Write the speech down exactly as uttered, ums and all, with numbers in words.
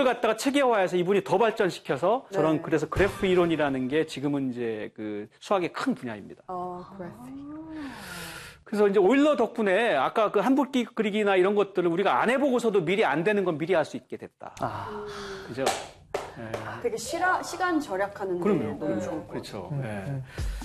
갖다가 체계화해서 이분이 더 발전시켜서 네. 저런 그래서 그래프 이론이라는 게 지금은 이제 그 수학의 큰 분야입니다. 어, 그래프. 그래서 이제 오일러 덕분에 아까 그 한붓기 그리기나 이런 것들을 우리가 안 해보고서도 미리 안 되는 건 미리 할 수 있게 됐다. 아. 그죠? 네. 되게 시라, 시간 절약하는 데 그럼요, 너무 좋은 것 그렇죠. 음, 네. 음.